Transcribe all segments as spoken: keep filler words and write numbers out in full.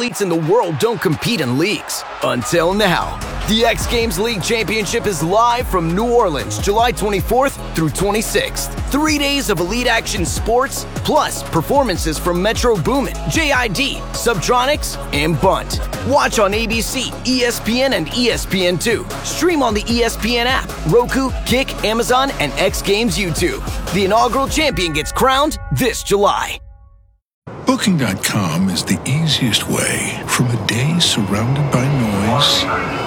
athletes in the world don't compete in leagues. Until now. The X Games League Championship is live from New Orleans, July twenty-fourth through twenty-sixth. Three days of elite action sports, plus performances from Metro Boomin, J I D, Subtronics, and Bunt. Watch on A B C, E S P N, and E S P N two. Stream on the E S P N app, Roku, Kick, Amazon, and X Games YouTube. The inaugural champion gets crowned this July. Booking dot com is the easiest way from a day surrounded by noise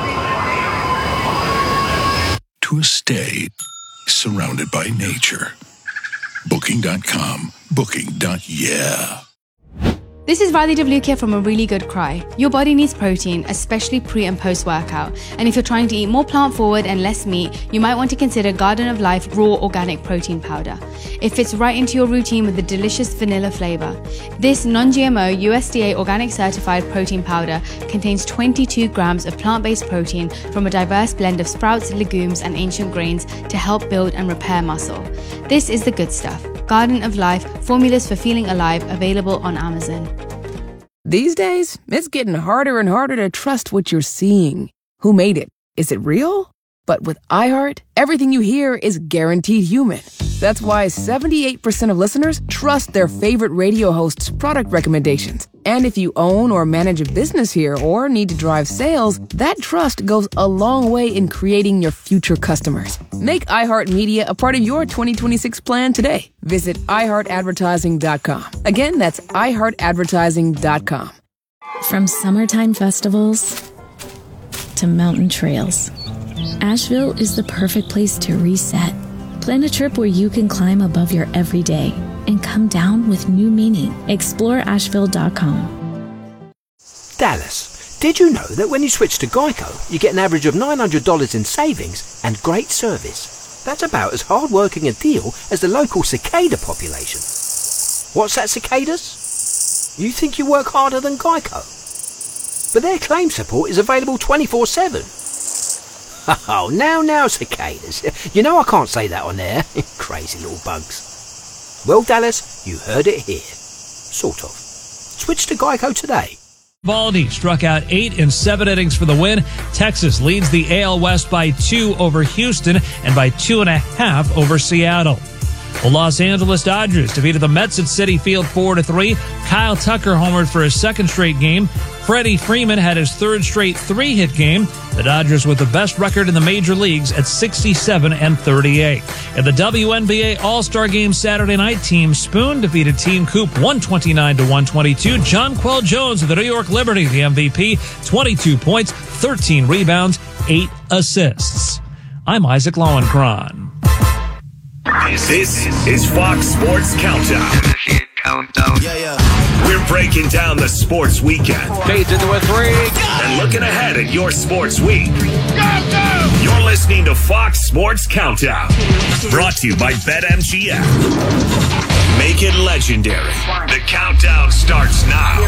to a stay surrounded by nature. Booking dot com. Booking. Yeah. This is Riley W. here from A Really Good Cry. Your body needs protein, especially pre and post workout. And if you're trying to eat more plant forward and less meat, you might want to consider Garden of Life Raw Organic Protein Powder. It fits right into your routine with a delicious vanilla flavor. This non-G M O U S D A organic certified protein powder contains twenty-two grams of plant-based protein from a diverse blend of sprouts, legumes, and ancient grains to help build and repair muscle. This is the good stuff. Garden of Life, formulas for feeling alive, available on Amazon. These days, it's getting harder and harder to trust what you're seeing. Who made it? Is it real? But with iHeart, everything you hear is guaranteed human. That's why seventy-eight percent of listeners trust their favorite radio host's product recommendations. And if you own or manage a business here or need to drive sales, that trust goes a long way in creating your future customers. Make iHeartMedia a part of your twenty twenty-six plan today. Visit i heart advertising dot com. Again, that's i heart advertising dot com. From summertime festivals to mountain trails, Asheville is the perfect place to reset. Plan a trip where you can climb above your everyday and come down with new meaning. explore asheville dot com. Dallas, did you know that when you switch to Geico, you get an average of nine hundred dollars in savings and great service? That's about as hard-working a deal as the local cicada population. What's that, cicadas? You think you work harder than Geico? But their claim support is available twenty-four seven. Oh, now, now, cicadas. You know I can't say that on air. Crazy little bugs. Well, Dallas, you heard it here. Sort of. Switch to Geico today. Baldy struck out eight in seven innings for the win. Texas leads the A L West by two over Houston and by two and a half over Seattle. The Los Angeles Dodgers defeated the Mets at Citi Field four to three. Kyle Tucker homered for his second straight game. Freddie Freeman had his third straight three-hit game. The Dodgers with the best record in the major leagues at sixty-seven and thirty-eight. In the W N B A All-Star Game Saturday night, Team Spoon defeated Team Coop one twenty-nine to one twenty-two. Jonquel Jones of the New York Liberty, the M V P, twenty-two points, thirteen rebounds, eight assists. I'm Isaac Lowenkron. This is Fox Sports Countdown. Countdown. Yeah, yeah. We're breaking down the sports weekend. Fades into a three. And looking ahead at your sports week. Go, go! You're listening to Fox Sports Countdown. Brought to you by BetMGM. Make it legendary. The countdown starts now.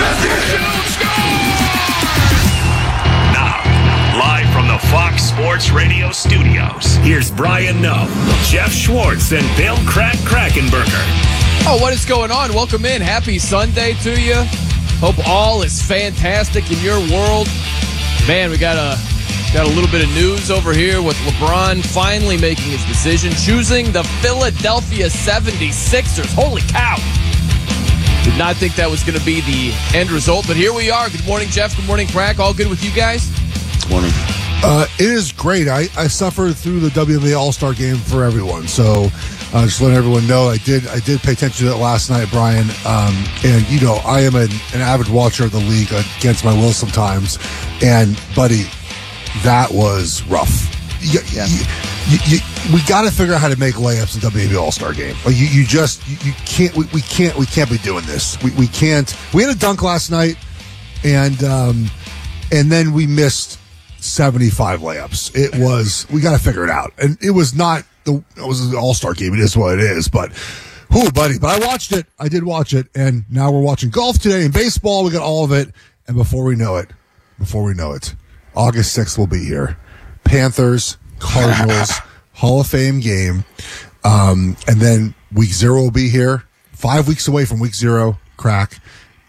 Now, live from the Fox Sports Radio studios, here's Brian Noe, Jeff Schwartz, and Bill Crack Krakenberger. Oh, what is going on? Welcome in. Happy Sunday to you. Hope all is fantastic in your world. Man, we got a got a little bit of news over here with LeBron finally making his decision, choosing the Philadelphia seventy-sixers. Holy cow. Did not think that was going to be the end result, but here we are. Good morning, Jeff. Good morning, Crack. All good with you guys? Good morning. Uh, it is great. I, I suffered through the W N B A All-Star Game for everyone, so uh, just letting everyone know I did I did pay attention to it last night, Brian. Um, and, you know, I am an, an avid watcher of the league against my will sometimes. And, buddy, that was rough. You, yeah. you, you, you, we got to figure out how to make layups in W N B A All-Star Game. Like you, you just you, you can't. We, we can't. We can't be doing this. We we can't. We had a dunk last night, and um, and then we missed seventy-five layups. It was, we got to figure it out. And it was not, the it was an all-star game. It is what it is. But, whoo, buddy. But I watched it. I did watch it. And now we're watching golf today and baseball. We got all of it. And before we know it, before we know it, August sixth will be here. Panthers, Cardinals, Hall of Fame game. Um, and then week zero will be here. Five weeks away from week zero, Crack.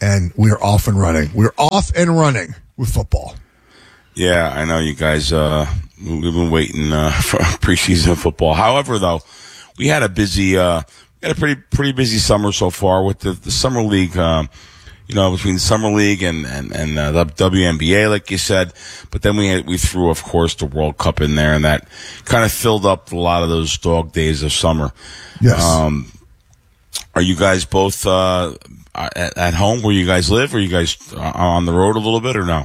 and we're off and running. We're off and running with football. Yeah, I know you guys. Uh, we've been waiting uh, for preseason football. However, though, we had a busy, uh, we had a pretty pretty busy summer so far with the, the summer league. Um, you know, between the summer league and and and uh, the W N B A, like you said. But then we had, we threw, of course, the World Cup in there, and that kind of filled up a lot of those dog days of summer. Yes. Um, are you guys both uh, at, at home where you guys live? Or are you guys on the road a little bit, or no?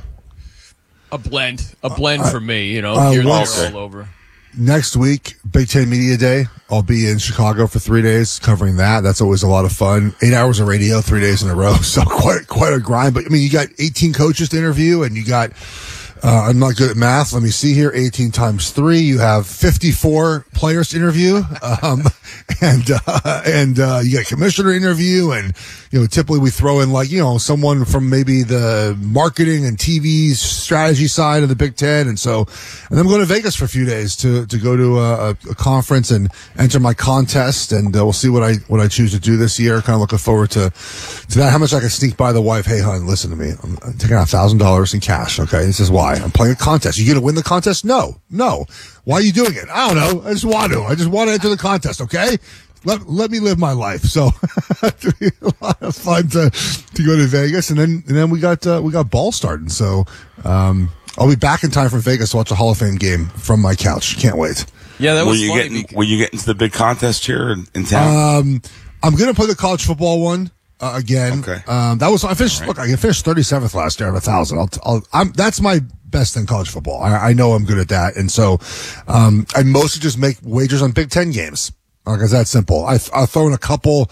A blend, a blend uh, for me. You know, uh, here and well, there, all over. Next week, Big Ten Media Day. I'll be in Chicago for three days covering that. That's always a lot of fun. Eight hours of radio, three days in a row. So quite, quite a grind. But I mean, you got eighteen coaches to interview, and you got, uh, I'm not good at math. Let me see here. eighteen times three. You have fifty-four players to interview. Um, and, uh, and, uh, you got a commissioner interview, and, you know, typically we throw in like, you know, someone from maybe the marketing and T V strategy side of the Big Ten. And so, and then I'm going to Vegas for a few days to, to go to a, a conference and enter my contest. And uh, we'll see what I, what I choose to do this year. Kind of looking forward to, to that. How much I can sneak by the wife. Hey, hon, listen to me. I'm, I'm taking out a thousand dollars in cash. Okay. This is why I'm playing a contest. You going to win the contest? No, no. Why are you doing it? I don't know. I just want to. I just want to enter the contest. Okay. Let, let me live my life. So it'll be a lot of fun to, to go to Vegas. And then, and then we got, uh, we got ball starting. So, um, I'll be back in time from Vegas to watch a Hall of Fame game from my couch. Can't wait. Yeah, that was will you funny. Get in, will you get into the big contest here in, in town? Um, I'm going to play the college football one, uh, again. Okay. Um, that was, I finished, Right. look, I finished thirty-seventh last year out of a thousand. I'll, I'll, I'm, that's my best in college football. I, I know I'm good at that. And so, um, I mostly just make wagers on Big Ten games. Like, it's that simple. I, I'll throw in a couple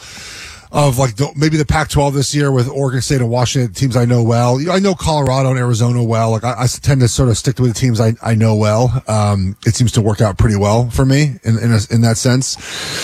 of like the, maybe the Pac twelve this year with Oregon State and Washington, teams I know well. You know, I know Colorado and Arizona well. Like I, I tend to sort of stick with the teams I, I know well. Um, it seems to work out pretty well for me in in, a, in that sense.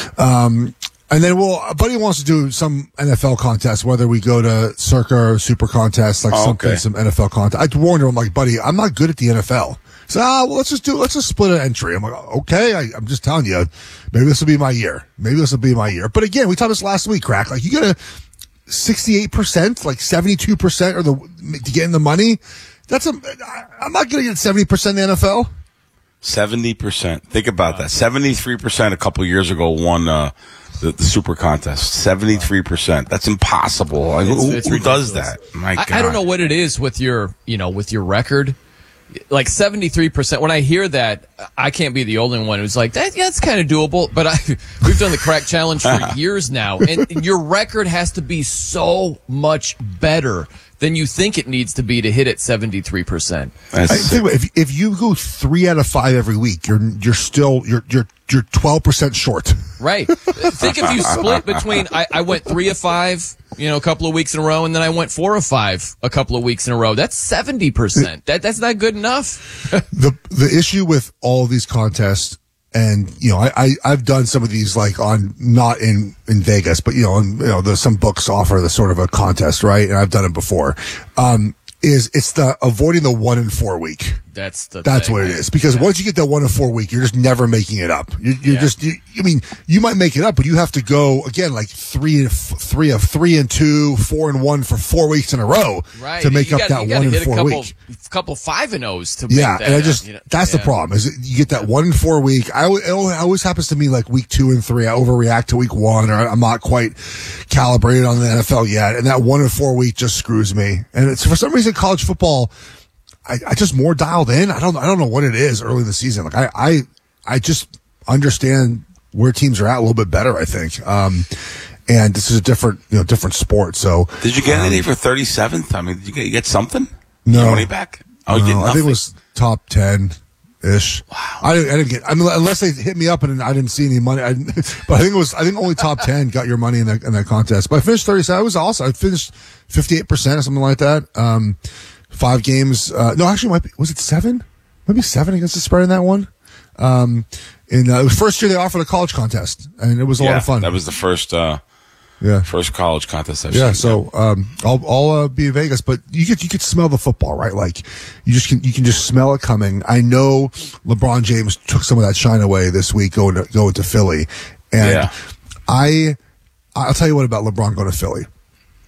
Um, and then we'll, a buddy wants to do some N F L contest, whether we go to Circa or Super Contest, like Oh, something, okay. some N F L contest. I warned him, I'm like, buddy, I'm not good at the N F L. So, ah, well, let's just do, let's just split an entry. I'm like, okay, I, I'm just telling you, maybe this will be my year. Maybe this will be my year. But again, we talked this last week, Crack. Like, you get a sixty-eight percent, like seventy-two percent or the, to get in the money. That's a, I'm not going to get seventy percent in the N F L. seventy percent. Think about that. seventy-three percent a couple years ago won, uh, the, the Super Contest. seventy-three percent. That's impossible. Like, It's- who it's who does ridiculous. that? My God. I, I don't know what it is with your, you know, with your record. Like seventy-three percent. When I hear that, I can't be the only one who's like, that, yeah, that's kind of doable. But I, we've done the Crack Challenge for years now, and your record has to be so much better than you think it needs to be to hit at seventy-three percent. I think if if you go three out of five every week, you're you're still you're you're you're twelve percent short. Right. Think if you split between, I, I went three of five, you know, a couple of weeks in a row, and then I went four of five a couple of weeks in a row. That's seventy percent. That that's not good enough. the the issue with all of these contests, and you know, I, I I've done some of these like on not in in Vegas, but you know, and, you know, there's some books offer the sort of a contest, right? And I've done it before. Um, is it's the avoiding the one in four week. That's the That's thing. what it is. Because Yeah. once you get that one in four week, you're just never making it up. You're, you're Yeah. just, you, I mean, you might make it up, but you have to go again, like three and f- three of three and two, four and one for four weeks in a row Right. to make You up gotta- that you gotta one in hit four a couple, week. couple five and O's to Yeah, make that and I up, just you know? that's the Yeah. problem is you get that one in four week. I always, it always happens to me like week two and three. I overreact to week one, or I'm not quite calibrated on the N F L yet, and that one in four week just screws me. And it's for some reason college football, I, I just more dialed in. I don't I don't know what it is early in the season. Like I I I just understand where teams are at a little bit better. I think. Um, and this is a different you know different sport. So Did you get um, anything for thirty-seventh? I mean, did you get, you get something? No. Your money back? Oh, you No, get I nothing. think it was top ten ish. Wow. I didn't, I didn't get. I mean, unless they hit me up and I didn't see any money. I didn't, but I think it was. I think only top ten got your money in that in that contest. But I finished thirty-seven. I was awesome. I finished fifty-eight percent or something like that. Um, five games. Uh, no, actually, it might be, was it seven? Maybe seven against the spread in that one. Um, in uh, it was first year they offered a college contest, and it was a yeah, lot of fun. That was the first, uh, yeah, first college contest I've yeah. seen. So um, I'll I'll uh, be in Vegas, but you could you could smell the football, right? Like you just can you can just smell it coming. I know LeBron James took some of that shine away this week going to going to Philly, and Yeah. I I'll tell you what about LeBron going to Philly.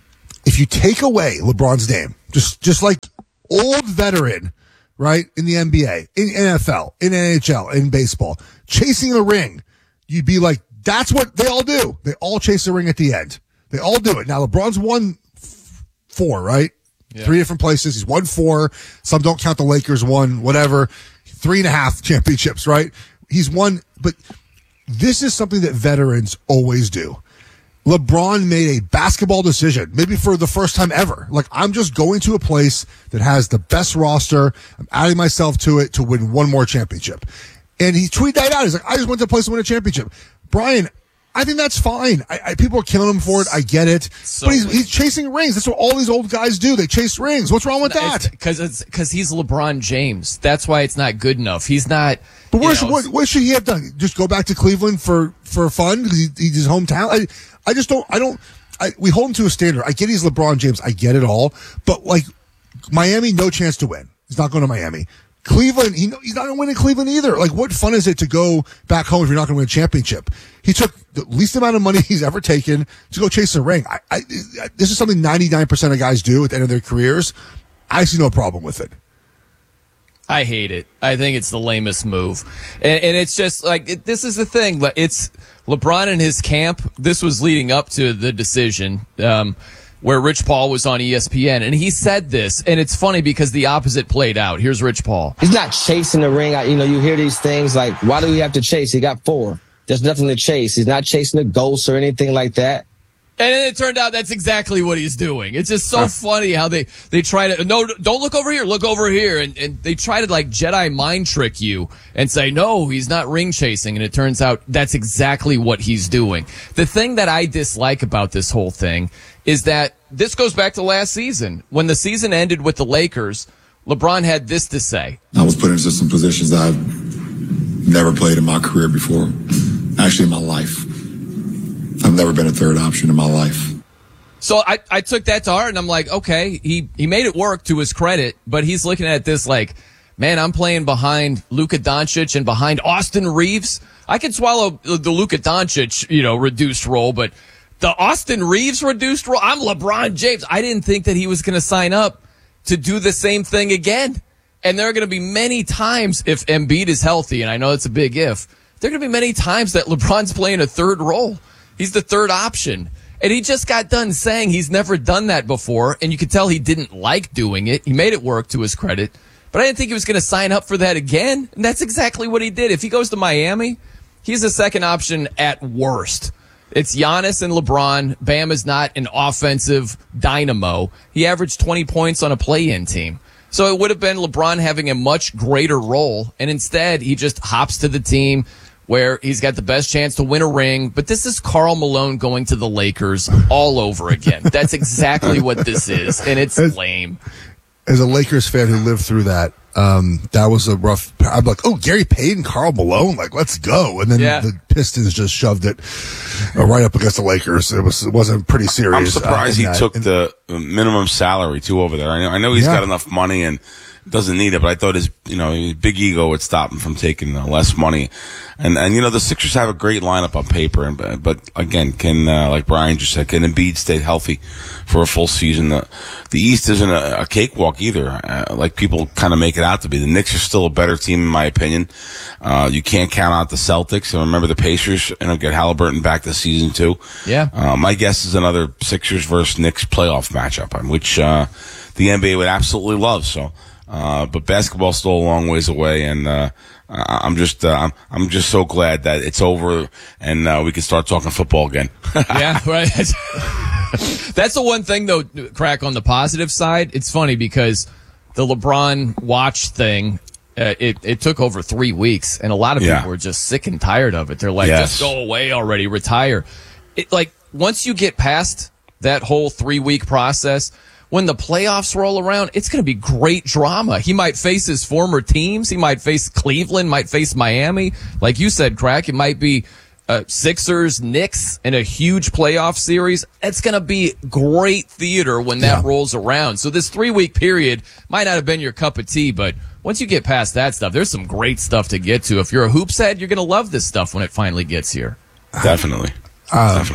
if you take away LeBron's name, just just like old veteran, right, in the N B A, in N F L, in N H L, in baseball, chasing the ring, you'd be like, that's what they all do. They all chase the ring at the end. They all do it. Now, LeBron's won f- four, right? Yeah. Three different places. He's won four. Some don't count the Lakers, one, whatever. Three and a half championships, right? He's won, but this is something that veterans always do. LeBron made a basketball decision, maybe for the first time ever. Like, I'm just going to a place that has the best roster. I'm adding myself to it to win one more championship. And he tweeted that out. He's like, I just went to a place to win a championship. Brian, I think that's fine. I, I, people are killing him for it. I get it. So but he's, he's chasing rings. That's what all these old guys do. They chase rings. What's wrong with that? Because it's because he's LeBron James. That's why it's not good enough. He's not. But what, should, what, what should he have done? Just go back to Cleveland for, for fun? Because he, he's his hometown? I, I just don't, I don't, I, we hold him to a standard. I get he's LeBron James. I get it all. But, like, Miami, no chance to win. He's not going to Miami. Cleveland, he, he's not going to win in Cleveland either. Like, what fun is it to go back home if you're not going to win a championship? He took the least amount of money he's ever taken to go chase a ring. I, I, this is something ninety-nine percent of guys do at the end of their careers. I see no problem with it. I hate it. I think it's the lamest move. And, and it's just like, it, this is the thing. It's LeBron and his camp. This was leading up to the decision. Um, where Rich Paul was on E S P N, and he said this, and it's funny because the opposite played out. Here's Rich Paul. He's not chasing the ring. I, you know, you hear these things like, why do we have to chase? He got four. There's nothing to chase. He's not chasing the ghosts or anything like that. And then it turned out that's exactly what he's doing. It's just so funny how they, they try to, no, don't look over here, look over here. And, and they try to like Jedi mind trick you and say, no, he's not ring chasing. And it turns out that's exactly what he's doing. The thing that I dislike about this whole thing is that this goes back to last season. When the season ended with the Lakers, LeBron had this to say. I was put into some positions that I've never played in my career before, actually in my life. I've never been a third option in my life. So I, I took that to heart, and I'm like, okay, he, he made it work to his credit, but he's looking at this like, man, I'm playing behind Luka Doncic and behind Austin Reeves. I can swallow the Luka Doncic, you know, reduced role, but the Austin Reeves reduced role, I'm LeBron James. I didn't think that he was going to sign up to do the same thing again. And there are going to be many times, if Embiid is healthy, and I know it's a big if, there are going to be many times that LeBron's playing a third role. He's the third option. And he just got done saying he's never done that before, and you could tell he didn't like doing it. He made it work to his credit. But I didn't think he was going to sign up for that again, and that's exactly what he did. If he goes to Miami, he's a second option at worst. It's Giannis and LeBron. Bam is not an offensive dynamo. He averaged twenty points on a play-in team. So it would have been LeBron having a much greater role, and instead he just hops to the team where he's got the best chance to win a ring. But this is Karl Malone going to the Lakers all over again. That's exactly what this is, and it's as, lame. As a Lakers fan who lived through that, um, that was a rough. I'm like, oh, Gary Payton, Karl Malone, like, let's go. And then yeah. the Pistons just shoved it uh, right up against the Lakers. It was it wasn't pretty serious. I'm surprised uh, he that. took and, the minimum salary too over there. I know, I know he's yeah. got enough money and doesn't need it, but I thought his, you know, his big ego would stop him from taking uh, less money. And, and, you know, the Sixers have a great lineup on paper, and, but again, can, uh, like Brian just said, can Embiid stay healthy for a full season? The, the East isn't a, a cakewalk either, uh, like people kind of make it out to be. The Knicks are still a better team, in my opinion. Uh, you can't count out the Celtics. And remember the Pacers, you know, get Halliburton back this season too. Yeah. Uh, my guess is another Sixers versus Knicks playoff matchup, which, uh, the N B A would absolutely love, so. Uh, but basketball's still a long ways away, and uh, I'm just uh, I'm, I'm just so glad that it's over and uh, we can start talking football again. Yeah, right. That's the one thing, though, Crack, on the positive side. It's funny because the LeBron watch thing, uh, it, it took over three weeks, and a lot of people yeah. were just sick and tired of it. They're like, yes. just go away already, retire. It, like, once you get past that whole three-week process, when the playoffs roll around, it's going to be great drama. He might face his former teams. He might face Cleveland, might face Miami. Like you said, Crack, it might be uh, Sixers, Knicks in a huge playoff series. It's going to be great theater when that yeah. rolls around. So this three-week period might not have been your cup of tea, but once you get past that stuff, there's some great stuff to get to. If you're a hoops head, you're going to love this stuff when it finally gets here. Definitely. Uh, Definitely.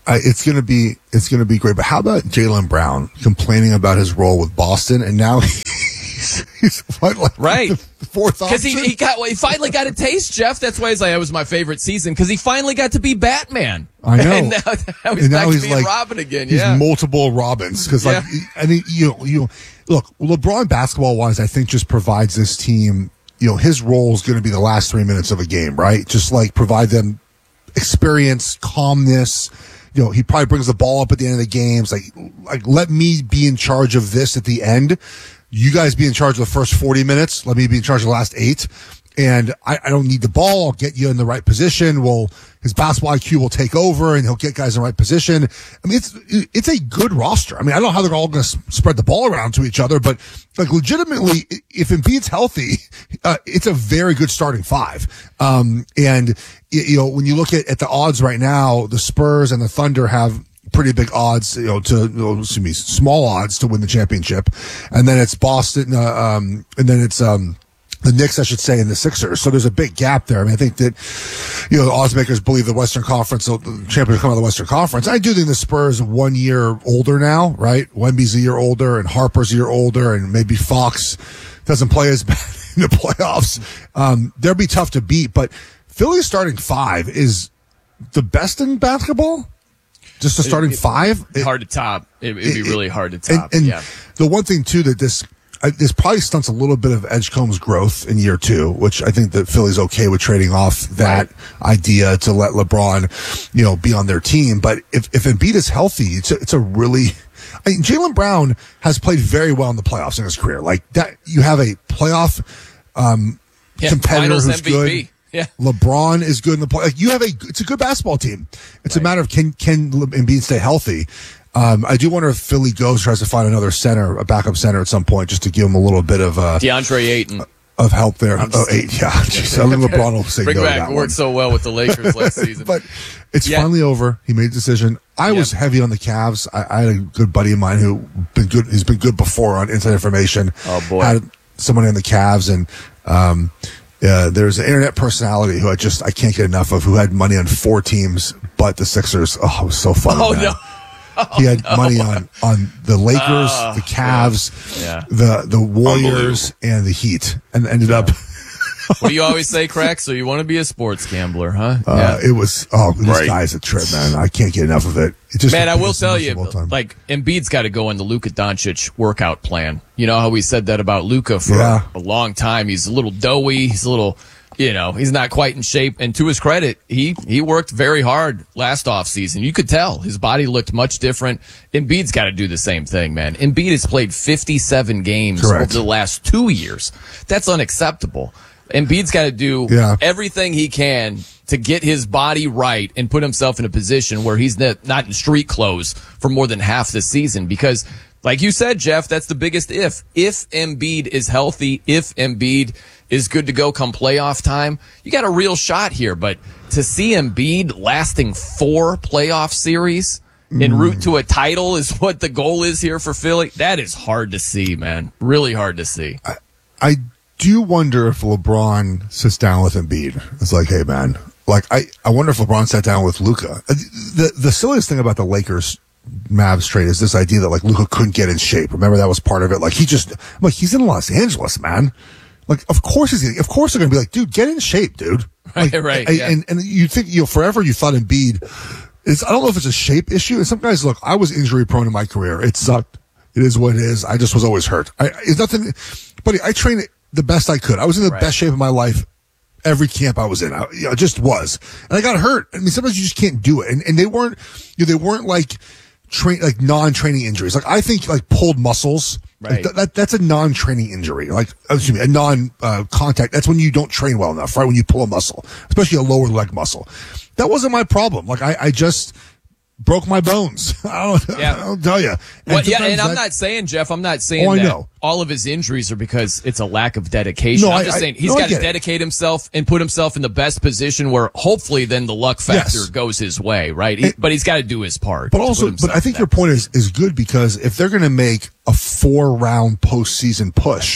I, it's gonna be it's gonna be great. But how about Jaylen Brown complaining about his role with Boston, and now he's, he's what, like right the fourth option? Because he, he got well, he finally got a taste, Jeff. That's why he's like, that was my favorite season, because he finally got to be Batman. I know. And now, now he's and now back he's to being like Robin again. He's yeah, multiple Robins because like Yeah. I mean you know, you know, look, LeBron basketball wise, I think just provides this team. You know, his role is going to be the last three minutes of a game, right? Just like provide them experience, calmness. You know, he probably brings the ball up at the end of the games. Like, like let me be in charge of this at the end. You guys be in charge of the first forty minutes. Let me be in charge of the last eight. And I, I don't need the ball. I'll get you in the right position. Well, his basketball I Q will take over and he'll get guys in the right position. I mean, it's, it's a good roster. I mean, I don't know how they're all going to spread the ball around to each other, but like legitimately, if Embiid's healthy, uh, it's a very good starting five. Um, and you know, when you look at, at the odds right now, the Spurs and the Thunder have pretty big odds, you know, to, you know, excuse me, small odds to win the championship. And then it's Boston, uh, um, and then it's, um, the Knicks, I should say, and the Sixers. So there's a big gap there. I mean, I think that, you know, the odds makers believe the Western Conference, the champions will come out of the Western Conference. I do think the Spurs are one year older now, right? Wemby's a year older and Harper's a year older and maybe Fox doesn't play as bad in the playoffs. Um, they'll be tough to beat, but Philly's starting five is the best in basketball. Just a starting it, it, five. It, hard to top. It, it'd be it, really hard to top. And, and yeah. The one thing too that this, I, this probably stunts a little bit of Edgecombe's growth in year two, which I think that Philly's okay with trading off that right. idea to let LeBron, you know, be on their team. But if, if Embiid is healthy, it's a, it's a really, I mean, Jaylen Brown has played very well in the playoffs in his career. Like that, you have a playoff, um, yeah, competitor who's M V P. good. Yeah. LeBron is good in the play. Like you have a, it's a good basketball team. It's right. a matter of can, can Embiid stay healthy? Um, I do wonder if Philly goes tries to find another center, a backup center at some point, just to give him a little bit of uh, DeAndre Ayton of help there. Oh, eight, yeah. Jeez, I think LeBron will say Bring no back. to that Worked one. so well with the Lakers last season, but it's yeah. finally over. He made a decision. I yep. was heavy on the Cavs. I, I had a good buddy of mine who been good. He's been good before on Inside Information. Oh boy, had someone in the Cavs and. Um, Yeah, there's an internet personality who I just I can't get enough of, who had money on four teams, but the Sixers. Oh, it was so funny. Oh man. no, oh, he had no. money on on the Lakers, uh, the Cavs, yeah. the the Warriors, and the Heat, and ended yeah. up. What do you always say, Crack? So you want to be a sports gambler, huh? Uh, yeah. It was oh, this right. guy's a trip, man. I can't get enough of it. It just man, I will tell you, like Embiid's got to go in the Luka Doncic workout plan. You know how we said that about Luka for yeah. a long time. He's a little doughy. He's a little. You know, he's not quite in shape. And to his credit, he, he worked very hard last offseason. You could tell his body looked much different. Embiid's got to do the same thing, man. Embiid has played fifty-seven games Correct. over the last two years. That's unacceptable. Embiid's got to do yeah. everything he can to get his body right and put himself in a position where he's not in street clothes for more than half the season. Because, like you said, Jeff, that's the biggest if. If Embiid is healthy, if Embiid is good to go come playoff time, you got a real shot here. But to see Embiid lasting four playoff series en Mm. route to a title is what the goal is here for Philly. That is hard to see, man. Really hard to see. I, I do wonder if LeBron sits down with Embiid. It's like, hey, man, like I, I wonder if LeBron sat down with Luka. The the silliest thing about the Lakers Mavs trade is this idea that like Luka couldn't get in shape. Remember that was part of it. Like he just, I'm like he's in Los Angeles, man. Like of course he's, gonna, of course they're gonna be like, dude, get in shape, dude. Like, right, right. I, Yeah. And and you think you know forever you thought Embiid. It's I don't know if it's a shape issue. And some guys look, I was injury prone in my career. It sucked. It is what it is. I just was always hurt. I, it's nothing, buddy. I trained the best I could. I was in the right. best shape of my life. Every camp I was in, I, you know, just was, and I got hurt. I mean, sometimes you just can't do it, and and they weren't, you know, they weren't like train like non-training injuries. Like I think like pulled muscles, right? Like, th- that that's a non-training injury. Like excuse me, a non-contact. Uh, that's when you don't train well enough, right? When you pull a muscle, especially a lower leg muscle. That wasn't my problem. Like I, I just broke my bones. I don't, yeah. I don't tell you. Well, yeah, and I'm that, not saying, Jeff, I'm not saying oh, that know. all of his injuries are because it's a lack of dedication. No, I'm I, just I, saying he's no, got to dedicate himself and put himself in the best position where hopefully then the luck factor yes. goes his way, right? He, and, but he's got to do his part. But also, but I think your point is, is good because if they're going to make a four round postseason push,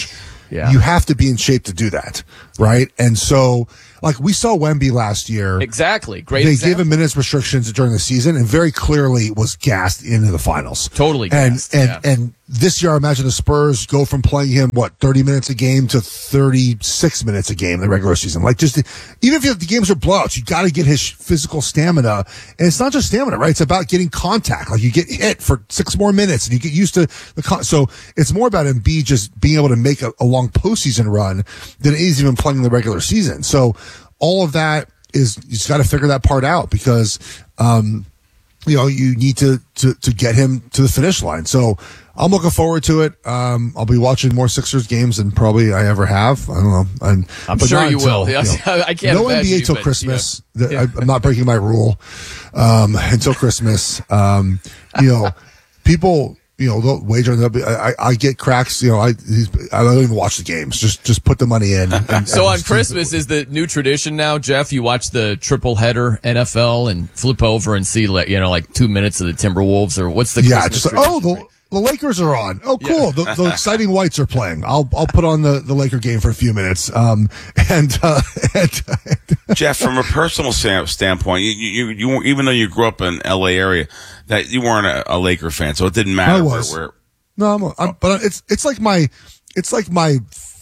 Yeah. You have to be in shape to do that, right? And so, like, we saw Wemby last year. Exactly. Great They example. gave him minutes restrictions during the season and very clearly was gassed into the finals. Totally and, gassed, And, yeah. and this year, I imagine the Spurs go from playing him, what, thirty minutes a game to thirty-six minutes a game in the regular season. Like, just, even if the games are blowouts, you got to get his physical stamina. And it's not just stamina, right? It's about getting contact. Like, you get hit for six more minutes and you get used to the con- so it's more about Embiid just being able to make a, a long postseason run than it is even playing the regular season. So all of that is, you just got to figure that part out because, um, you know, you need to, to, to get him to the finish line. So I'm looking forward to it. Um, I'll be watching more Sixers games than probably I ever have. I don't know. And, I'm but sure not you until, will. you know, I can't no imagine N B A you, till but, Christmas. yeah. The- I, I'm not breaking my rule, um, until Christmas. Um, you know, people, you know, they'll wager on the, I, I get cracks, you know, I, he's, I don't even watch the games. Just, just put the money in. And, So and on Christmas is the new tradition now, Jeff. You watch the triple header N F L and flip over and see, like, you know, like two minutes of the Timberwolves, or what's the yeah, Christmas just like, oh, the, the Lakers are on. Oh, cool. The, the exciting whites are playing. I'll I'll put on the, the Laker game for a few minutes. Um, and, uh, and, Jeff, from a personal sta- standpoint, you, you, you, even though you grew up in L A area, that you weren't a, a Laker fan, so it didn't matter. I was. Where, where, no, I'm, a, I'm, but it's it's like my it's like my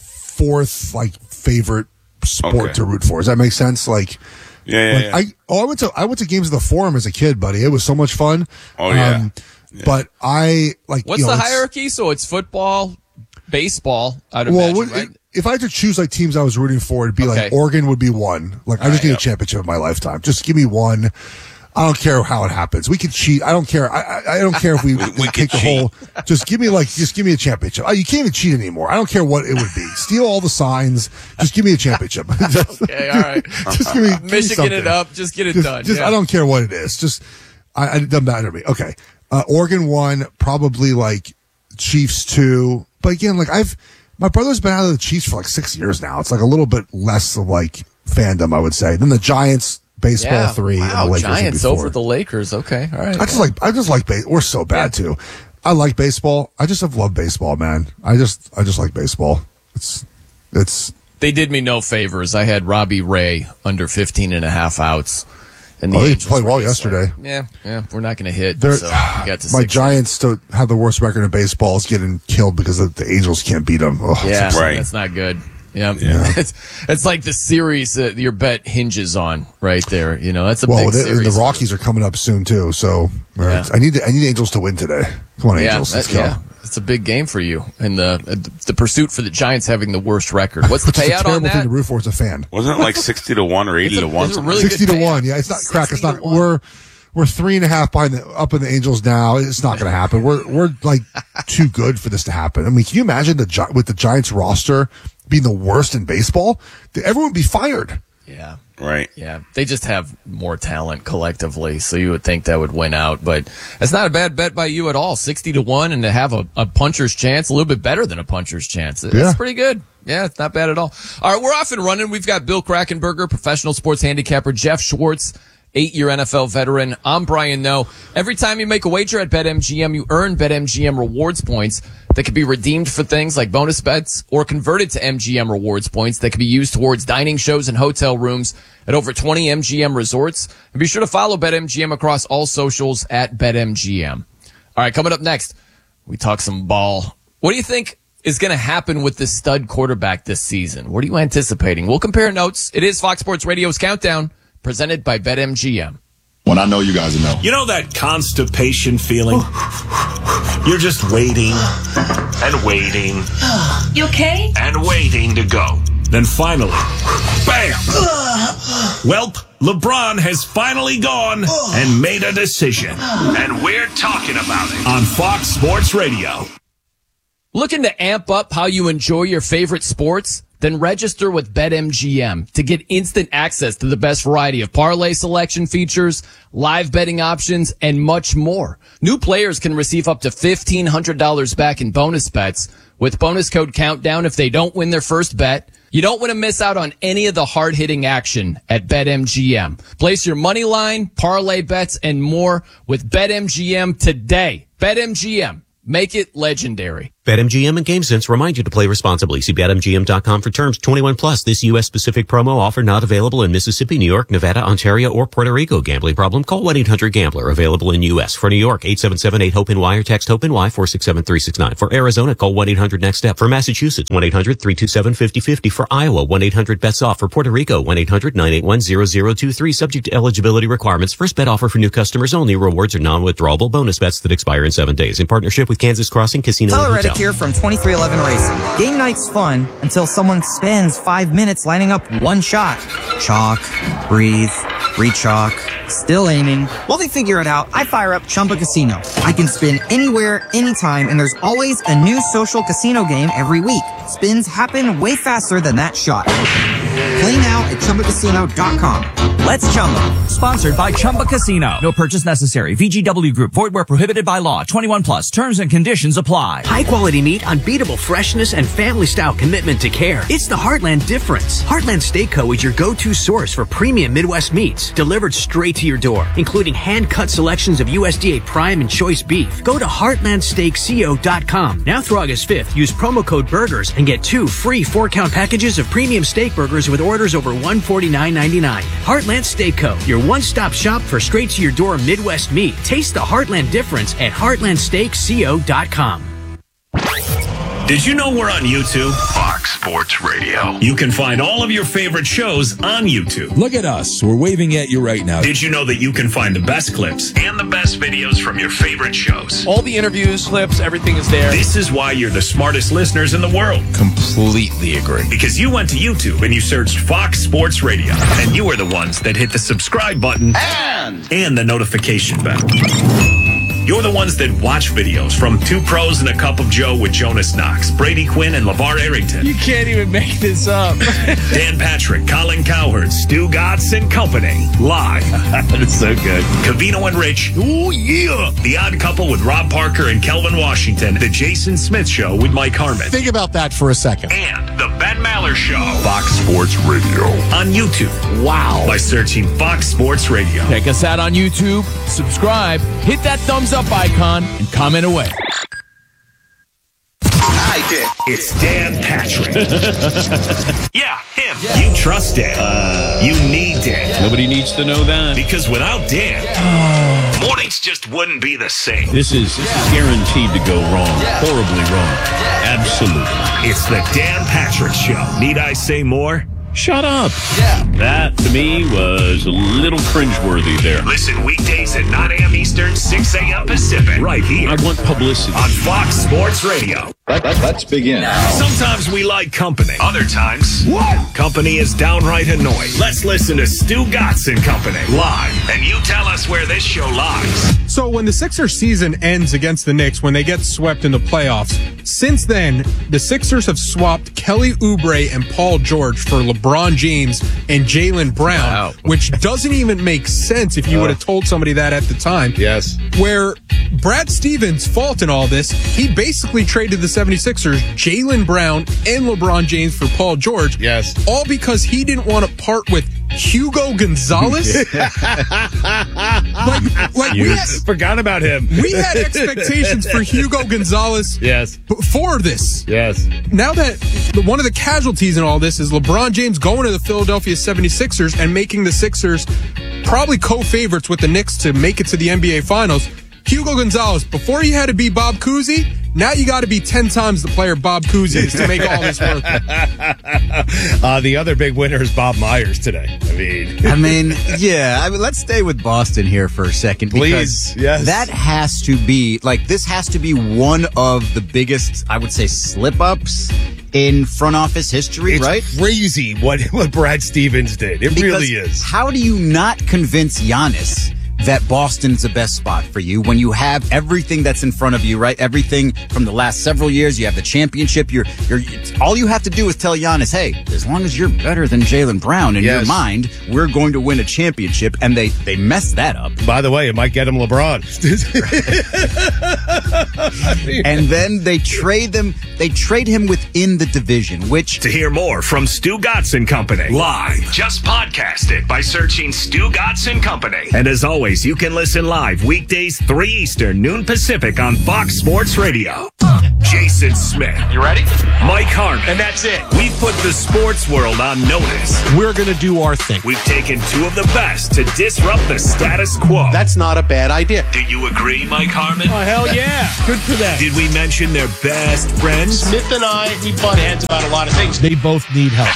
fourth like favorite sport Okay. to root for. Does that make sense? Like, Yeah, yeah, like yeah. I oh I went to I went to games of the Forum as a kid, buddy. It was so much fun. Oh, yeah. Um, But I like What's you know, the it's- hierarchy? So it's football, baseball, I'd Well, imagine, what- right? if I had to choose like teams I was rooting for, it'd be like Okay. Oregon would be one. Like I just Alright, need yep. a championship in my lifetime. Just give me one. I don't care how it happens. We can cheat. I don't care. I I, I don't care if we, We- we take could the whole. Just give me like just give me a championship. Oh, you can't even cheat anymore. I don't care what it would be. Steal all the signs. Just give me a championship. Just- Okay, all right. Just give me, give me Michigan something. it up. Just get it Just- done. Just yeah. I don't care what it is. Just I, I it doesn't matter to me. Okay, uh, Oregon one, probably like Chiefs two. But again, like I've my brother's been out of the Chiefs for like six years now. It's like a little bit less of like fandom, I would say. Then the Giants, baseball Yeah. three, and Wow, the Lakers Giants before. over the Lakers. Okay, all right. I just like I just like base. We're so bad too. I like baseball. I just have loved baseball, man. I just I just like baseball. It's it's They did me no favors. I had Robbie Ray under fifteen and a half outs. And the Oh, he Angels played were well just like, yesterday. yeah, yeah, we're not going to hit. They're- So we got to my six. Giants to have the worst record in baseball is getting killed because the, the Angels can't beat them. Ugh, Yeah, it's- Right. that's not good. Yeah, Yeah. it's it's like the series that your bet hinges on right there. You know, that's a well, big the, series. the Rockies are coming up soon too. So uh, Yeah. I need the, I need the Angels to win today. Come on, yeah, Angels, let's that- go. yeah, it's a big game for you, and the the pursuit for the Giants having the worst record. What's the Which is a payout terrible on thing that? to root for as a fan. wasn't it like sixty to one or eighty It's a- to one? it's a something really like Sixty good to payout. one. Yeah, it's not crack. It's sixty to not. one. We're we're three and a half behind the up in the Angels now. It's not going to happen. We're we're like too good for this to happen. I mean, can you imagine the Gi- with the Giants roster being the worst in baseball? Everyone would be fired. Yeah. Right. Yeah, they just have more talent collectively, so you would think that would win out. But it's not a bad bet by you at all. Sixty to one, and to have a, a puncher's chance, a little bit better than a puncher's chance. It's Yeah. pretty good. Yeah, it's not bad at all. All right, we're off and running. We've got Bill Krackenberger, professional sports handicapper, Jeff Schwartz, eight-year N F L veteran. I'm Brian Noe. Every time you make a wager at BetMGM, you earn BetMGM rewards points that can be redeemed for things like bonus bets or converted to M G M rewards points that can be used towards dining shows and hotel rooms at over twenty M G M resorts. And be sure to follow BetMGM across all socials at BetMGM. All right, coming up next, we talk some ball. What do you think is going to happen with this stud quarterback this season? What are you anticipating? We'll compare notes. It is Fox Sports Radio's Countdown, presented by BetMGM. When I know you guys will know. You know that constipation feeling? You're just waiting and waiting You okay? and waiting to go. Then finally, bam! Welp, LeBron has finally gone and made a decision. And we're talking about it on Fox Sports Radio. Looking to amp up how you enjoy your favorite sports? Then register with BetMGM to get instant access to the best variety of parlay selection features, live betting options, and much more. New players can receive up to fifteen hundred dollars back in bonus bets with bonus code Countdown if they don't win their first bet. You don't want to miss out on any of the hard-hitting action at BetMGM. Place your money line, parlay bets, and more with BetMGM today. BetMGM. Make it legendary. BetMGM and GameSense remind you to play responsibly. See Bet M G M dot com for terms. twenty-one plus. This U S specific promo offer not available in Mississippi, New York, Nevada, Ontario, or Puerto Rico. Gambling problem? Call one eight hundred gambler. Available in U S. For New York, eight seven seven eight hope N Y or text HOPE-NY four six seven three six nine. For Arizona, call one eight hundred next step. For Massachusetts, one eight hundred three two seven five zero five zero. For Iowa, one eight hundred bets off. For Puerto Rico, one eight hundred nine eight one zero zero two three. Subject to eligibility requirements. First bet offer for new customers only. Rewards are non-withdrawable bonus bets that expire in seven days. In partnership with Kansas Crossing Casino and Tyler Hotel. Reddick here from twenty-three eleven Racing. Game night's fun until someone spends five minutes lining up one shot. Chalk, breathe, re-chalk, still aiming. While they figure it out, I fire up Chumba Casino. I can spin anywhere, anytime, and there's always a new social casino game every week. Spins happen way faster than that shot. Play now at Chumba Casino dot com. Let's Chumba. Sponsored by Chumba Casino. No purchase necessary. V G W Group. Void where prohibited by law. twenty-one plus. Terms and conditions apply. High quality meat, unbeatable freshness, and family style commitment to care. It's the Heartland difference. Heartland Steak Co. is your go-to source for premium Midwest meats delivered straight to your door, including hand-cut selections of U S D A Prime and Choice beef. Go to heartland steak co dot com. Now through August fifth, use promo code BURGERS and get two free four-count packages of premium steak burgers with orders over one forty-nine ninety-nine. Heartland Steak Co., your one-stop shop for straight-to-your-door Midwest meat. Taste the Heartland difference at heartland steak co dot com. Did you know we're on YouTube? Fox Sports Radio. You can find all of your favorite shows on YouTube. Look at us. We're waving at you right now. Did you know that you can find the best clips and the best videos from your favorite shows? All the interviews, clips, everything is there. This is why you're the smartest listeners in the world. Completely agree. Because you went to YouTube and you searched Fox Sports Radio. And you are the ones that hit the subscribe button and, and the notification bell. You're the ones that watch videos from Two Pros and a Cup of Joe with Jonas Knox, Brady Quinn, and LeVar Arrington. You can't even make this up. Dan Patrick, Colin Cowherd, Stu Gatz and Company. Live. That is so good. Cavino and Rich. Ooh, yeah. The Odd Couple with Rob Parker and Kelvin Washington. The Jason Smith Show with Mike Harmon. Think about that for a second. And The Ben Maller Show. Fox Sports Radio. On YouTube. Wow. By searching Fox Sports Radio. Check us out on YouTube. Subscribe. Hit that thumbs up icon and comment away. I did. It's Dan Patrick. Yeah, him. Yeah. You trust Dan. Uh, you need Dan. Nobody needs to know that. Because without Dan, yeah. mornings just wouldn't be the same. This is, this is guaranteed to go wrong. Yeah. Horribly wrong. Yeah. Absolutely. It's the Dan Patrick Show. Need I say more? Shut up. Yeah. That, to me, was a little cringeworthy there. Listen weekdays at nine a.m. Eastern, six a.m. Pacific. Right here. I want publicity. On Fox Sports Radio. Let, let, let's begin. Sometimes we like company. Other times, what? Company is downright annoying. Let's listen to Stu Gatz and Company live. And you tell us where this show lies. So when the Sixers season ends against the Knicks, when they get swept in the playoffs, since then, the Sixers have swapped Kelly Oubre and Paul George for LeBron James and Jaylen Brown, wow. which doesn't even make sense if you oh. would have told somebody that at the time. Yes. Where Brad Stevens' fault in all this, he basically traded the seventy-sixers, Jaylen Brown and LeBron James for Paul George. Yes. All because he didn't want to part with Hugo Gonzalez. like, like we had, forgot about him. We had expectations for Hugo Gonzalez. Yes. Before this. Yes. Now that the, one of the casualties in all this is LeBron James going to the Philadelphia seventy-sixers and making the Sixers probably co-favorites with the Knicks to make it to the N B A Finals. Hugo Gonzalez, before you had to be Bob Cousy, now you got to be ten times the player Bob Cousy is to make all this work. uh, the other big winner is Bob Myers today. I mean, I mean, yeah. I mean, let's stay with Boston here for a second. Please, yes. That has to be, like, this has to be one of the biggest, I would say, slip-ups in front office history, it's right? Crazy what, what Brad Stevens did. It because really is. How do you not convince Giannis that Boston's the best spot for you when you have everything that's in front of you, right? Everything from the last several years. You have the championship. You're, you're, all you have to do is tell Giannis, hey, as long as you're better than Jaylen Brown in yes. your mind, we're going to win a championship. And they, they messed that up. By the way, it might get him LeBron. And then they trade them. They trade him within the division, which... To hear more from Stu Gatz and Company live, just podcast it by searching Stu Gatz and Company. And as always, you can listen live weekdays three Eastern, noon Pacific on Fox Sports Radio. Jason Smith. You ready? Mike Harmon. And that's it. We've put the sports world on notice. We're going to do our thing. We've taken two of the best to disrupt the status quo. That's not a bad idea. Do you agree, Mike Harmon? Oh, hell yeah. Good for them. Did we mention their best friends? Smith and I, we butt heads about a lot of things. They both need help.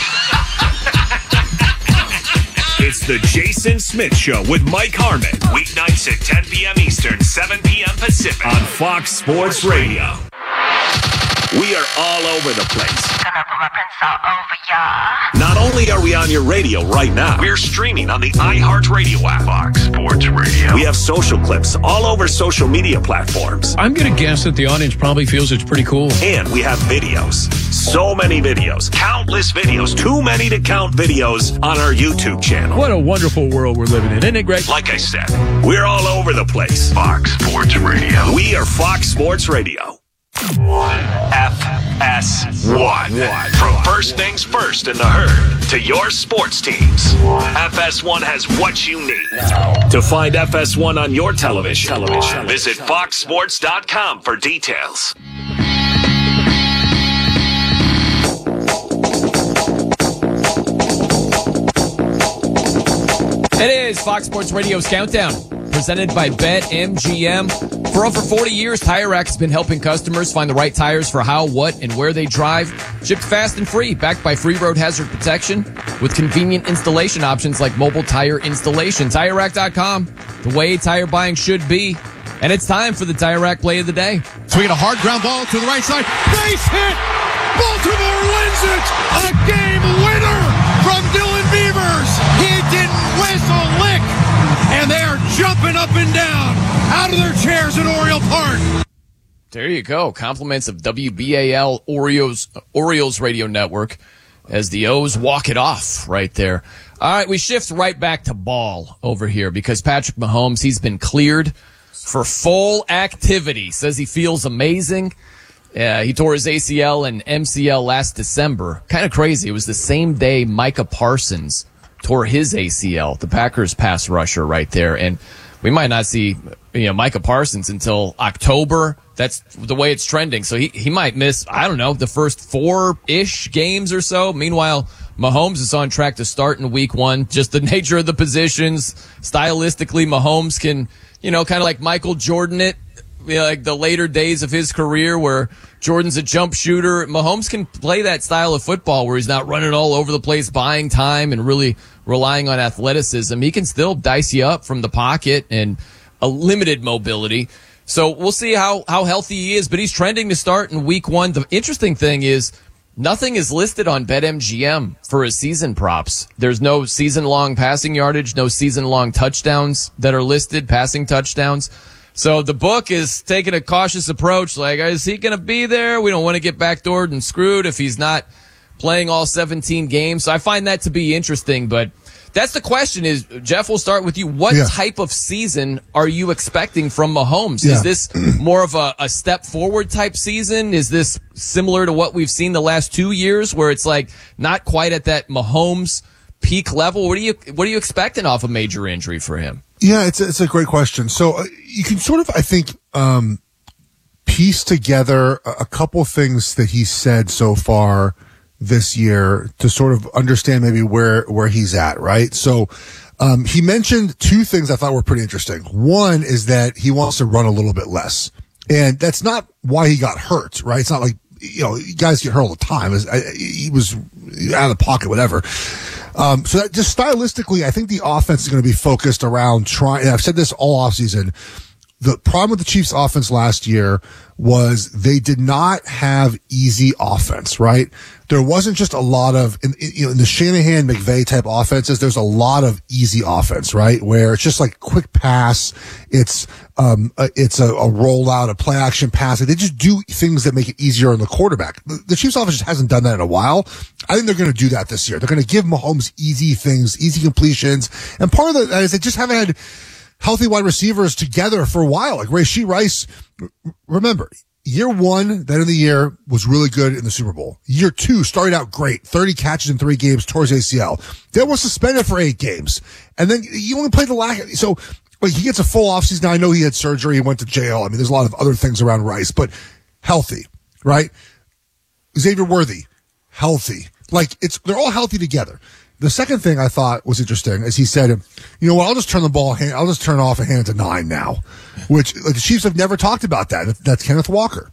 It's the Jason Smith Show with Mike Harmon. Weeknights at ten p.m. Eastern, seven p.m. Pacific on Fox Sports Radio. We are all over the place. Gonna put my prints all over ya. Not only are we on your radio right now, we're streaming on the iHeartRadio app. Fox Sports Radio. We have social clips all over social media platforms. I'm going to guess that the audience probably feels it's pretty cool. And we have videos. So many videos. Countless videos. Too many to count videos on our YouTube channel. What a wonderful world we're living in, isn't it, Greg? Like I said, we're all over the place. Fox Sports Radio. We are Fox Sports Radio. F S one. From first things first in the herd to your sports teams, F S one has what you need. To find F S one on your television, television. Visit fox sports dot com for details. It is Fox Sports Radio's Countdown, presented by BetMGM. For over forty years, Tire Rack has been helping customers find the right tires for how, what, and where they drive. Shipped fast and free, backed by free road hazard protection, with convenient installation options like mobile tire installation. Tire Rack dot com, the way tire buying should be. And it's time for the Tire Rack play of the day. Swinging a hard ground ball to the right side. Base hit! Baltimore wins it! A game winner from Dylan Beavers! He didn't whistle a lick! And they are jumping up and down out of their chairs at Oriole Park. There you go. Compliments of W B A L Orioles, Orioles Radio Network as the O's walk it off right there. All right, we shift right back to ball over here because Patrick Mahomes, he's been cleared for full activity. Says he feels amazing. Uh, he tore his A C L and M C L last December. Kind of crazy. It was the same day Micah Parsons tore his A C L, the Packers pass rusher right there. And we might not see, you know, Micah Parsons until October. That's the way it's trending. So he, he might miss, I don't know, the first four-ish games or so. Meanwhile, Mahomes is on track to start in week one. Just the nature of the positions. Stylistically, Mahomes can, you know, kind of like Michael Jordan it. You know, like the later days of his career where Jordan's a jump shooter. Mahomes can play that style of football where he's not running all over the place, buying time and really relying on athleticism. He can still dice you up from the pocket and a limited mobility. So we'll see how, how healthy he is, but he's trending to start in week one. The interesting thing is nothing is listed on BetMGM for his season props. There's no season-long passing yardage, no season-long touchdowns that are listed, passing touchdowns. So the book is taking a cautious approach. Like, is he going to be there? We don't want to get backdoored and screwed if he's not playing all seventeen games. So I find that to be interesting. But that's the question is, Jeff, we'll start with you. What yeah. type of season are you expecting from Mahomes? Yeah. Is this more of a, a step forward type season? Is this similar to what we've seen the last two years where it's like not quite at that Mahomes peak level? What are you, what are you expecting off a major injury for him? Yeah, it's a, it's a great question. So uh, you can sort of, I think, um, piece together a, a couple things that he's said so far this year to sort of understand maybe where, where he's at, right? So, um, he mentioned two things I thought were pretty interesting. One is that he wants to run a little bit less. And that's not why he got hurt, right? It's not like, you know, guys get hurt all the time. He was out of the pocket, whatever. Um, so that just stylistically, I think the offense is going to be focused around trying, and I've said this all offseason. The problem with the Chiefs offense last year was they did not have easy offense, right? There wasn't just a lot of, in, you know, in the Shanahan McVay type offenses, there's a lot of easy offense, right? Where it's just like quick pass. It's, um, a, it's a, a rollout, a play action pass. They just do things that make it easier on the quarterback. The, the Chiefs offense just hasn't done that in a while. I think they're going to do that this year. They're going to give Mahomes easy things, easy completions. And part of that is they just haven't had healthy wide receivers together for a while. Like Rashee Rice, remember, year one, that of the year, was really good in the Super Bowl. Year two started out great. thirty catches in three games, tore his A C L. Then was suspended for eight games. And then you only played the last, so like, he gets a full offseason. Now I know he had surgery. He went to jail. I mean, there's a lot of other things around Rice, but healthy. right? Xavier Worthy, healthy. Like, it's they're all healthy together. The second thing I thought was interesting is he said, you know what, I'll just turn the ball, I'll just turn off and hand it to nine now, which like, the Chiefs have never talked about that. That's Kenneth Walker.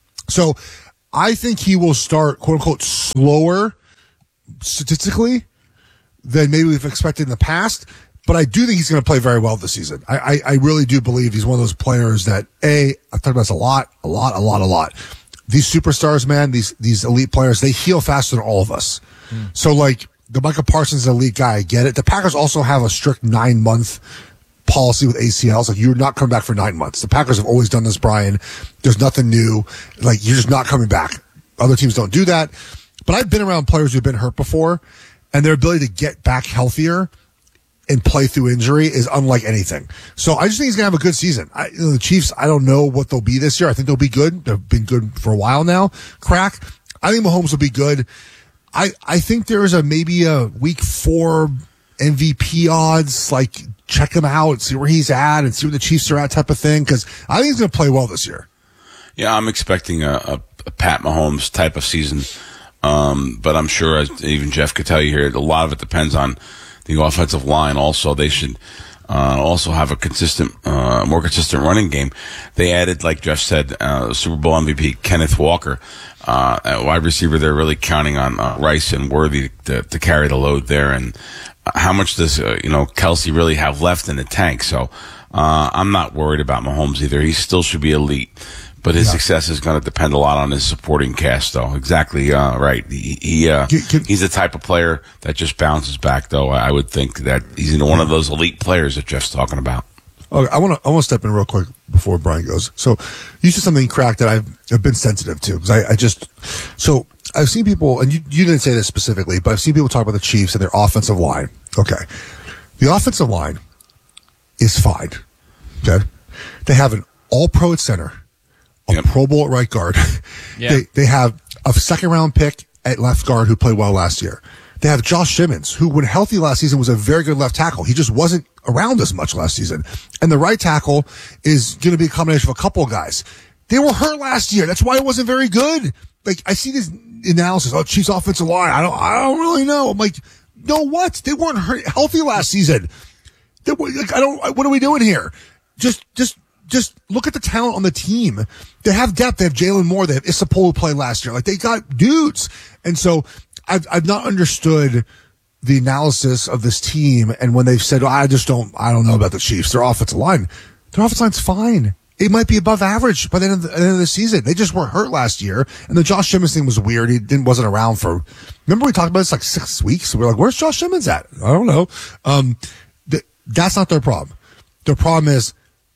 So I think he will start, quote unquote, slower statistically than maybe we've expected in the past. But I do think he's going to play very well this season. I, I, I really do believe he's one of those players that, A, I've talked about this a lot, a lot, a lot, a lot. These superstars, man, these, these elite players, they heal faster than all of us. Mm. So like, the Micah Parsons is an elite guy. I get it. The Packers also have a strict nine month policy with A C Ls. Like, you're not coming back for nine months. The Packers have always done this, Brian. There's nothing new. Like, you're just not coming back. Other teams don't do that. But I've been around players who've been hurt before, and their ability to get back healthier and play through injury is unlike anything. So I just think he's going to have a good season. I, you know, the Chiefs, I don't know what they'll be this year. I think they'll be good. They've been good for a while now. Crack. I think Mahomes will be good. I, I think there is a maybe a week four M V P odds, like check him out, see where he's at and see where the Chiefs are at type of thing. Cause I think he's going to play well this year. Yeah, I'm expecting a, a, a Pat Mahomes type of season. Um, but I'm sure, as even Jeff could tell you here, a lot of it depends on the offensive line. Also, they should uh, also have a consistent, uh, more consistent running game. They added, like Jeff said, uh, Super Bowl M V P Kenneth Walker. Uh, at wide receiver, they're really counting on uh, Rice and Worthy to, to carry the load there. And how much does, uh, you know, Kelsey really have left in the tank? So, uh, I'm not worried about Mahomes either. He still should be elite, but his yeah. success is going to depend a lot on his supporting cast, though. Exactly, uh, right. He, he uh, can, can, he's the type of player that just bounces back, though. I would think that he's in one of those elite players that Jeff's talking about. Okay, I want to I want to step in real quick before Brian goes. So you said something, Crack, that I've, I've been sensitive to because I, I just so I've seen people, and you, you didn't say this specifically, but I've seen people talk about the Chiefs and their offensive line. Okay, the offensive line is fine. Okay, they have an All-Pro at center, a yep. Pro Bowl at right guard. Yeah. They they have a second round pick at left guard who played well last year. They have Josh Simmons, who, when healthy last season, was a very good left tackle. He just wasn't around as much last season. And the right tackle is going to be a combination of a couple of guys. They were hurt last year. That's why it wasn't very good. Like, I see this analysis. Oh, Chiefs offensive line. I don't, I don't really know. I'm like, no, what? They weren't hurt, healthy last season. They were, like, I don't, what are we doing here? Just, just, just look at the talent on the team. They have depth. They have Jalen Moore. They have Issapola who played last year. Like, they got dudes. And so, I've, I've not understood the analysis of this team. And when they've said, oh, I just don't, I don't know about the Chiefs, their offensive line, their offensive line's fine. It might be above average by the end of the, end of the season. They just were hurt last year. And the Josh Simmons thing was weird. He didn't, wasn't around for, remember we talked about this like six weeks? We were like, where's Josh Simmons at? I don't know. Um, th- that's not their problem. Their problem is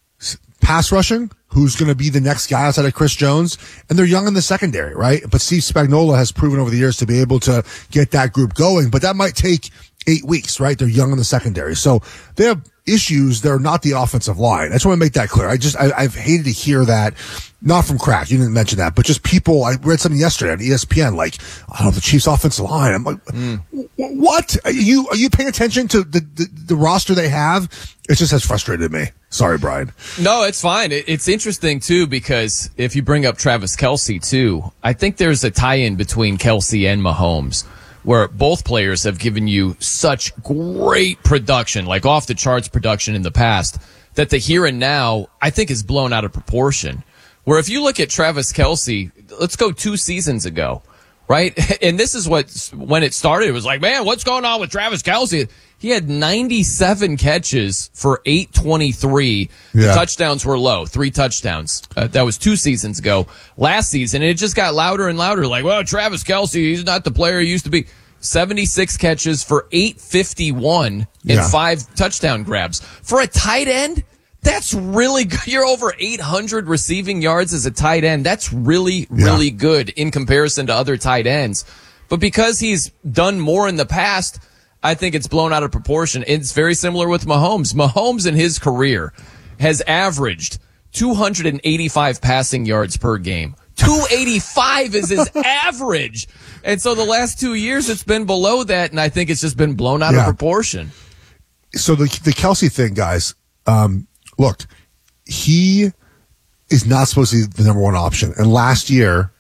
pass rushing. Who's going to be the next guy outside of Chris Jones? And they're young in the secondary, right? But Steve Spagnuolo has proven over the years to be able to get that group going, but that might take eight weeks, right? They're young in the secondary. So they have issues. They're not the offensive line. I just want to make that clear. I just, I, I've hated to hear that, not from Crack. You didn't mention that, but just people, I read something yesterday on E S P N, like, I don't know, the Chiefs offensive line. I'm like, mm. what? Are you, are you paying attention to the, the, the roster they have? It just has frustrated me. Sorry, Brian. No, it's fine. It, it's interesting, too, because if you bring up Travis Kelce, too, I think there's a tie-in between Kelce and Mahomes, where both players have given you such great production, like off-the-charts production in the past, that the here and now, I think, is blown out of proportion. Where if you look at Travis Kelce, let's go two seasons ago, right? And this is what, when it started, it was like, man, what's going on with Travis Kelce? He had ninety-seven catches for eight twenty-three. Yeah. The touchdowns were low, three touchdowns. Uh, that was two seasons ago. Last season, and it just got louder and louder. Like, well, Travis Kelce, he's not the player he used to be. seventy-six catches for eight fifty-one and yeah. five touchdown grabs. For a tight end, that's really good. You're over eight hundred receiving yards as a tight end. That's really, really yeah. good in comparison to other tight ends. But because he's done more in the past, I think it's blown out of proportion. It's very similar with Mahomes. Mahomes in his career has averaged two hundred eighty-five passing yards per game. two eighty-five is his average. And so the last two years it's been below that, and I think it's just been blown out yeah. of proportion. So the the Kelce thing, guys, um, look, he is not supposed to be the number one option. And last year,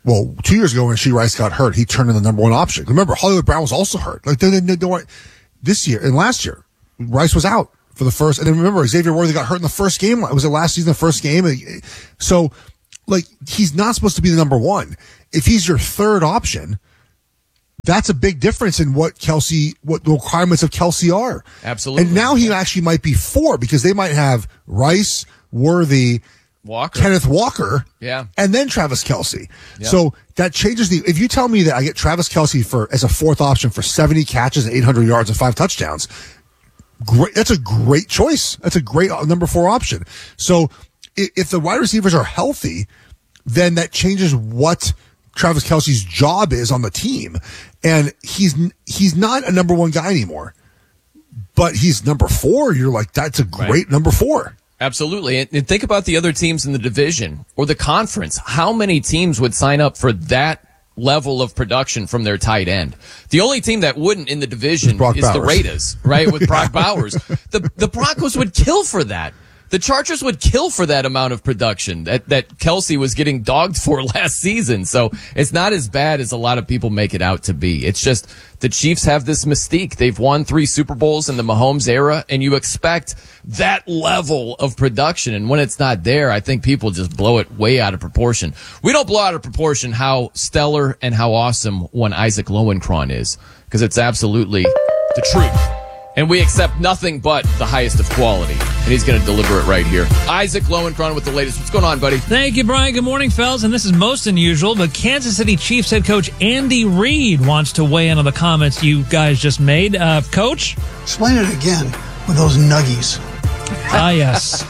well, two years ago when Rashee Rice got hurt, he turned in the number one option. Remember, Hollywood Brown was also hurt. Like, they didn't know this year and last year, Rice was out for the first. And then remember, Xavier Worthy got hurt in the first game. Was it last season, the first game? So, like, he's not supposed to be the number one. If he's your third option, that's a big difference in what Kelsey, what the requirements of Kelsey are. Absolutely. And now he actually might be four because they might have Rice, Worthy, Walker. Kenneth Walker, yeah, and then Travis Kelce. Yep. So that changes the. If you tell me that I get Travis Kelce for as a fourth option for seventy catches and eight hundred yards and five touchdowns, great. That's a great choice. That's a great number four option. So if, if the wide receivers are healthy, then that changes what Travis Kelce's job is on the team, and he's he's not a number one guy anymore, but he's number four. You're like, that's a great right. number four. Absolutely. And think about the other teams in the division or the conference. How many teams would sign up for that level of production from their tight end? The only team that wouldn't in the division is Bowers. the Raiders, right? With Brock Bowers. The, the Broncos would kill for that. The Chargers would kill for that amount of production that, that Kelsey was getting dogged for last season. So it's not as bad as a lot of people make it out to be. It's just the Chiefs have this mystique. They've won three Super Bowls in the Mahomes era, and you expect that level of production. And when it's not there, I think people just blow it way out of proportion. We don't blow out of proportion how stellar and how awesome one Isaac Lowenkron is, because it's absolutely the truth. And we accept nothing but the highest of quality. And he's going to deliver it right here. Isaac Lowenkron with the latest. What's going on, buddy? Thank you, Brian. Good morning, fellas. And this is most unusual, but Kansas City Chiefs head coach Andy Reid wants to weigh in on the comments you guys just made. Uh, Coach? Explain it again with those nuggies. Ah, yes.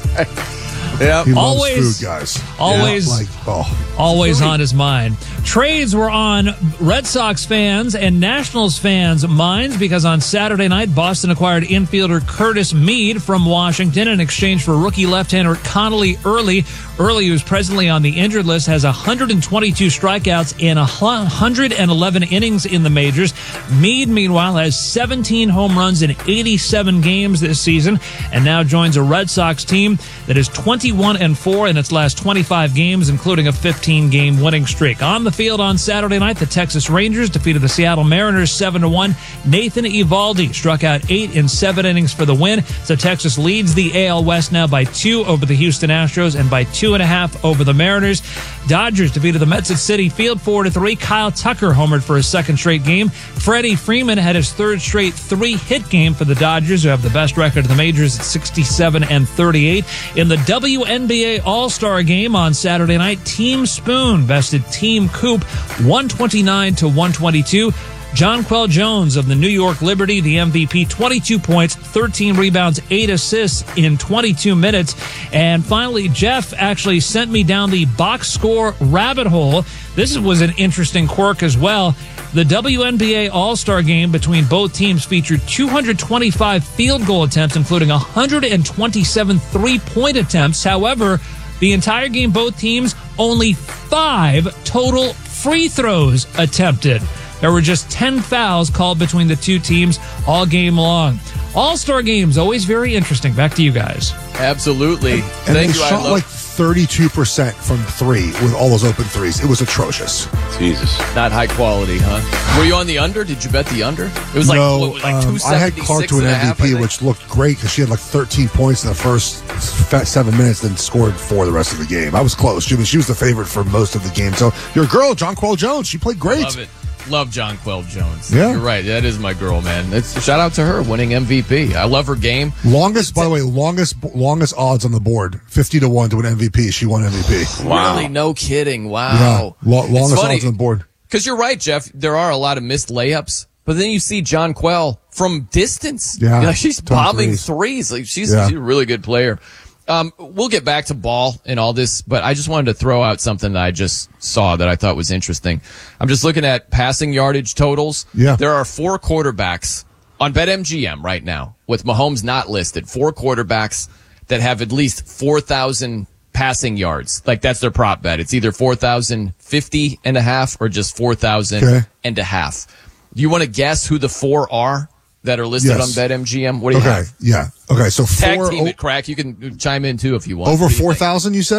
Yeah, always, food, guys. Always, yeah, like, oh. always on his mind. Trades were on Red Sox fans and Nationals fans' minds because on Saturday night, Boston acquired infielder Curtis Mead from Washington in exchange for rookie left-hander Connolly Early. Early, who's presently on the injured list, has one hundred twenty-two strikeouts in one hundred eleven innings in the majors. Mead, meanwhile, has seventeen home runs in eighty-seven games this season and now joins a Red Sox team that is twenty-one and four in its last twenty-five games, including a fifteen-game winning streak. On the field on Saturday night, the Texas Rangers defeated the Seattle Mariners seven to one. Nathan Eovaldi struck out eight in seven innings for the win. So Texas leads the A L West now by two over the Houston Astros and by two and a half over the Mariners. Dodgers defeated the Mets at Citi Field four to three. Kyle Tucker homered for his second straight game. Freddie Freeman had his third straight three-hit game for the Dodgers, who have the best record of the majors at sixty-seven and thirty-eight. In the W N B A All-Star Game on Saturday night, Team Spoon bested Team Coop one twenty-nine to one twenty-two. Jonquel Jones of the New York Liberty, the M V P, twenty-two points, thirteen rebounds, eight assists in twenty-two minutes. And finally, Jeff actually sent me down the box score rabbit hole. This was an interesting quirk as well. The W N B A All-Star Game between both teams featured two hundred twenty-five field goal attempts, including one hundred twenty-seven three-point attempts. However, the entire game, both teams, only five total free throws attempted. There were just ten fouls called between the two teams all game long. All-Star games, always very interesting. Back to you guys. Absolutely. And, Thank and they you. shot I love- like thirty-two percent from three with all those open threes. It was atrocious. Jesus. Not high quality, huh? Were you on the under? Did you bet the under? It was like, no, what, was like um, I had Clark to an M V P, half, which looked great because she had like thirteen points in the first seven minutes, then scored four the rest of the game. I was close. She, she was the favorite for most of the game. So your girl, Jonquel Jones, she played great. Love it. Love Jonquel Jones. Yeah. You're right. That is my girl, man. It's, shout out to her winning M V P. I love her game. Longest, by the way, longest longest odds on the board, fifty to one to an M V P. She won M V P. Wow. Really? No kidding. Wow. Yeah. Lo- longest odds on the board. Because you're right, Jeff. There are a lot of missed layups. But then you see Jonquel from distance. Yeah. You know, she's bombing threes. threes. Like she's, Yeah. she's a really good player. Um, we'll get back to ball and all this, but I just wanted to throw out something that I just saw that I thought was interesting. I'm just looking at passing yardage totals. Yeah. There are four quarterbacks on BetMGM right now, with Mahomes not listed, four quarterbacks that have at least four thousand passing yards. Like that's their prop bet. It's either four thousand fifty and a half or just four thousand Okay. and a half. Do you want to guess who the four are that are listed Yes. on BetMGM? What do you Okay. have? Yeah. Okay. So Tag four team o- it, Crack. You can chime in too if you want. over What do you four think? thousand. You said.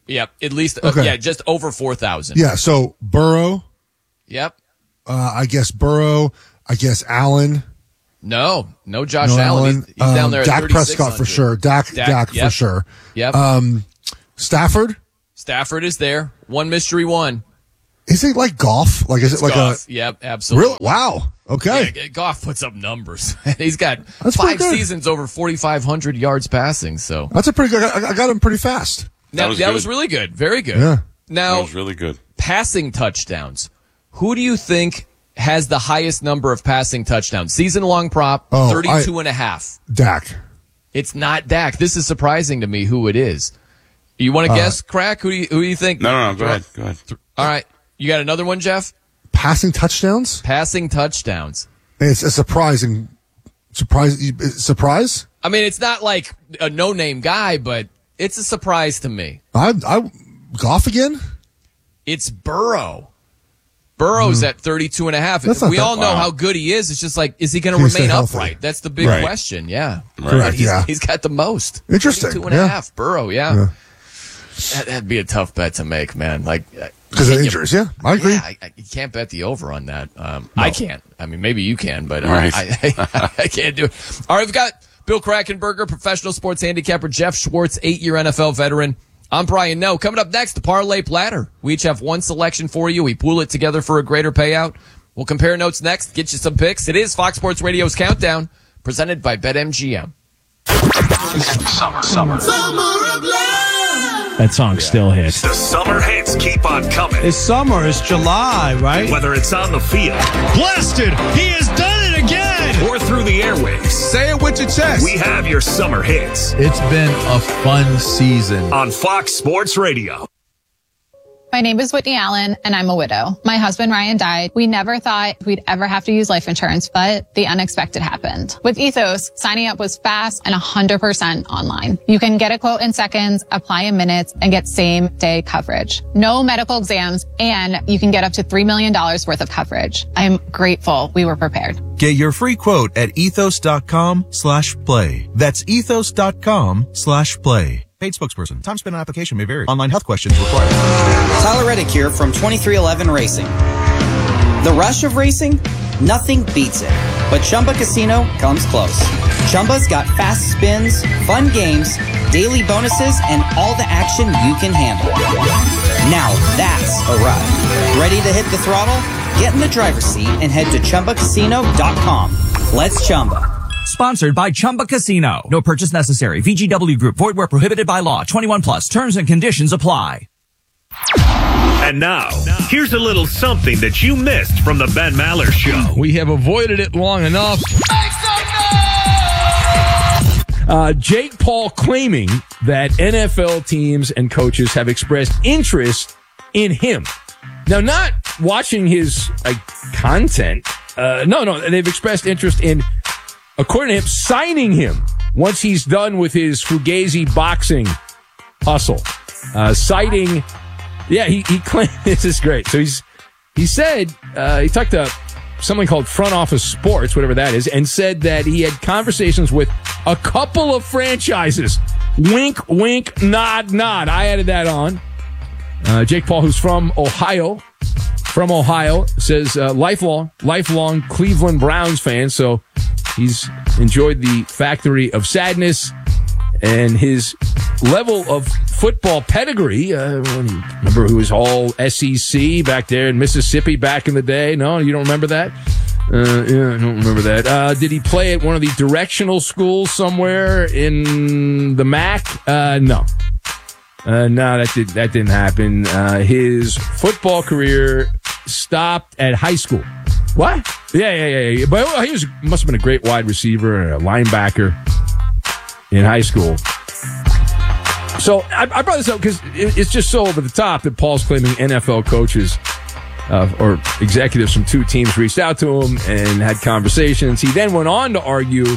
Yep, at least, uh, Okay. yeah, just over four thousand. Yeah, so Burrow, Yep. uh, I guess Burrow, I guess Allen. No, no Josh no Allen. He's, he's Um, down there at Dak thirty-six hundred. Prescott for sure. Dak, Dak, Dak, yep. for sure. Yep. Um, Stafford. Stafford is there. One mystery one. Is it like golf? Like, is It's it like Goff. a Yep, absolutely. Really? Wow. Okay. Yeah, Goff puts up numbers. He's got That's five pretty good. seasons over forty-five hundred yards passing. So That's a pretty good. I, I got him pretty fast. Now, was that good. was really good. Very good. Yeah. Now, That was really good. passing touchdowns. Who do you think has the highest number of passing touchdowns? Season long prop, Oh, thirty-two I- and a half. Dak. It's not Dak. This is surprising to me who it is. You want to Uh, guess, Crack? Who do you, who do you think? No, no, no. Go ahead. Go ahead. All right. You got another one, Jeff? Passing touchdowns. Passing touchdowns. It's a surprising surprise. Surprise. I mean, it's not like a no-name guy, but it's a surprise to me. I, I golf again. It's Burrow. Burrow's at thirty-two and a half. That's not We that- all know wow. how good he is. It's just like, is he going to Can he stay remain healthy? upright? That's the big Right. question. Yeah. Correct, He's, yeah. he's got the most. Interesting, thirty-two and a yeah. half. Burrow, yeah. Yeah. That, that'd be a tough bet to make, man. Like, Because of you- injuries. Yeah, I agree. Yeah, I, I, you can't bet the over on that. Um, I can't. I mean, maybe you can, but uh, Right. I, I, I can't do it. All right, we've got Bill Krackenberger, professional sports handicapper, Jeff Schwartz, eight-year N F L veteran. I'm Brian Noe. Coming up next, the Parlay Platter. We each have one selection for you. We pool it together for a greater payout. We'll compare notes next, get you some picks. It is Fox Sports Radio's Countdown, presented by BetMGM. Summer, summer. That song still hits. The summer hits keep on coming. It's summer. It's July, right? Whether it's on the field Blasted! He has done it again! or through the airwaves, Say it with your chest. we have your summer hits It's been a fun season. on Fox Sports Radio. My name is Whitney Allen, and I'm a widow. My husband, Ryan, died. We never thought we'd ever have to use life insurance, but the unexpected happened. With Ethos, signing up was fast and one hundred percent online. You can get a quote in seconds, apply in minutes, and get same-day coverage. No medical exams, and you can get up to three million dollars worth of coverage. I am grateful we were prepared. Get your free quote at ethos.com slash play. That's ethos.com slash play. Paid spokesperson. Time spent on application may vary. Online health questions required. Tyler Reddick here from twenty-three eleven Racing. The rush of racing? Nothing beats it. But Chumba Casino comes close. Chumba's got fast spins, fun games, daily bonuses, and all the action you can handle. Now that's a ride. Ready to hit the throttle? Get in the driver's seat and head to chumba casino dot com. Let's Chumba. Sponsored by Chumba Casino. No purchase necessary. V G W Group. Void where prohibited by law. twenty-one plus. Terms and conditions apply. And now, here's a little something that you missed from the Ben Maller Show. We have avoided it long enough. Uh, Jake Paul claiming that N F L teams and coaches have expressed interest in him. Now, not watching his like content. Uh, no, no, they've expressed interest in, according to him, signing him once he's done with his Fugazi boxing hustle. Uh, citing, yeah, he, he claimed, this is great. So he's, he said, uh, he talked to something called Front Office Sports, whatever that is, and said that he had conversations with a couple of franchises. Wink, wink, nod, nod. I added that on. Uh, Jake Paul, who's from Ohio, from Ohio, says uh, lifelong, lifelong Cleveland Browns fan. So he's enjoyed the Factory of Sadness and his level of football pedigree. Uh, remember who was all S E C back there in Mississippi back in the day? No, you don't remember that? Uh, yeah, I don't remember that. Uh, did he play at one of the directional schools somewhere in the M A C? Uh, no. Uh, no, that did that didn't happen. Uh, his football career stopped at high school. What? Yeah, yeah, yeah. yeah. But he was must have been a great wide receiver and a linebacker in high school. So I, I brought this up because it, it's just so over the top that Paul's claiming N F L coaches uh, or executives from two teams reached out to him and had conversations. He then went on to argue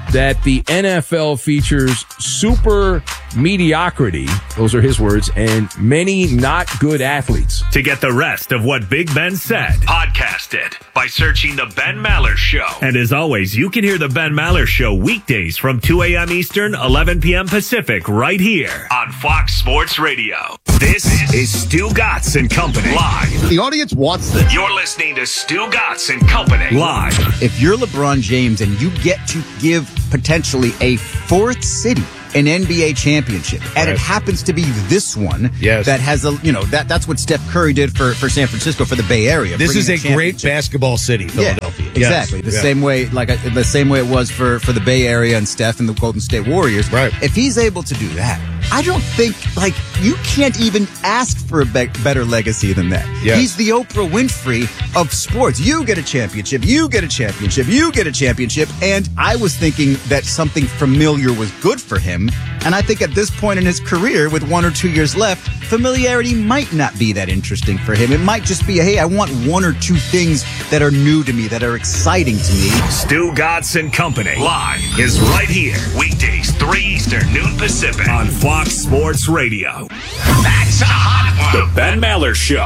that the N F L features super mediocrity, those are his words, and many not good athletes. To get the rest of what Big Ben said, podcast it by searching The Ben Maller Show. And as always, you can hear The Ben Maller Show weekdays from two a.m. Eastern, eleven p.m. Pacific, right here on Fox Sports Radio. This is Stu Gatz and Company live. The audience wants this. You're listening to Stu Gatz and Company live. If you're LeBron James and you get to give potentially a fourth city an N B A championship, and Right. it happens to be this one Yes. that has a, you know, that that's what Steph Curry did for, for San Francisco, for the Bay Area. This is a bringing great championship. basketball city, Philadelphia. Yeah, exactly. Yes. The Yeah. same way, like uh, the same way it was for, for the Bay Area and Steph and the Golden State Warriors. Right. If he's able to do that, I don't think, like, you can't even ask for a be- better legacy than that. Yes. He's the Oprah Winfrey of sports. You get a championship, you get a championship, you get a championship. And I was thinking that something familiar was good for him. And I think at this point in his career, with one or two years left, familiarity might not be that interesting for him. It might just be, hey, I want one or two things that are new to me, that are exciting to me. Stu Gatz and Company live is right here, weekdays, three Eastern, noon Pacific on Fox Sports Radio. That's a hot one. The Ben Maller Show.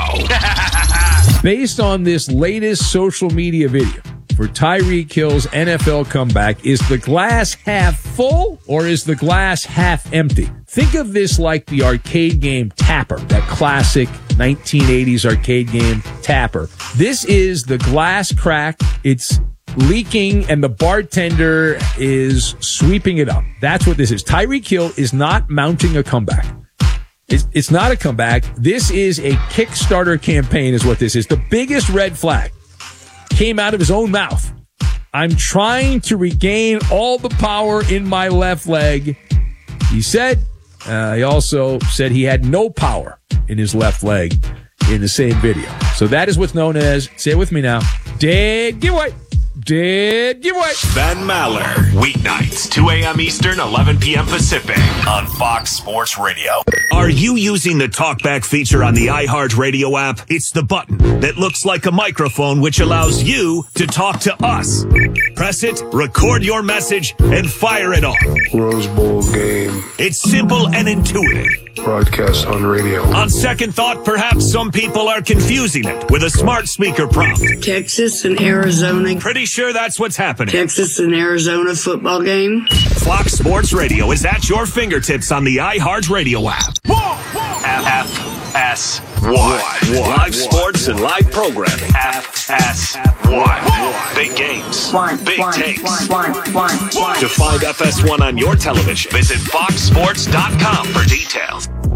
Based on this latest social media video for Tyreek Hill's N F L comeback, is the glass half full or is the glass half empty? Think of this like the arcade game Tapper, that classic nineteen eighties arcade game Tapper. This is the glass crack. It's leaking and the bartender is sweeping it up. That's what this is. Tyreek Hill is not mounting a comeback. It's, it's not a comeback. This is a Kickstarter campaign is what this is. The biggest red flag came out of his own mouth. I'm trying to regain all the power in my left leg. He said, uh, he also said he had no power in his left leg in the same video. So that is what's known as, say it with me now, dead giveaway. Dead giveaway. Ben Maller, weeknights, two a.m. Eastern, eleven p.m. Pacific on Fox Sports Radio. Are you using the TalkBack feature on the iHeartRadio app? It's the button that looks like a microphone, which allows you to talk to us. Press it, record your message, and fire it off. Rose Bowl game. It's simple and intuitive. Broadcast on radio. On second thought, perhaps some people are confusing it with a smart speaker prompt. Texas and Arizona. Pretty sure that's what's happening. Texas and Arizona football game. Fox Sports Radio is at your fingertips on the iHeartRadio app. F S one. Live sports and live programming. F S one. Big games. Big takes. To find F S one on your television, visit fox sports dot com for details.